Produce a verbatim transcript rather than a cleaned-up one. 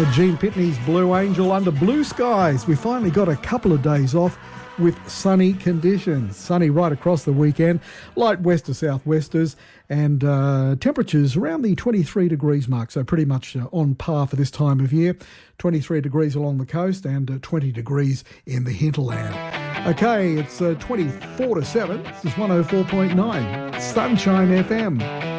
Gene Pitney's Blue Angel under blue skies. We finally got a couple of days off with sunny conditions. Sunny right across the weekend, light west to southwesters, and uh, temperatures around the twenty-three degrees mark, so pretty much uh, on par for this time of year. twenty-three degrees along the coast and uh, twenty degrees in the hinterland. Okay, it's uh, twenty-four to seven. This is one oh four point nine Sunshine F M.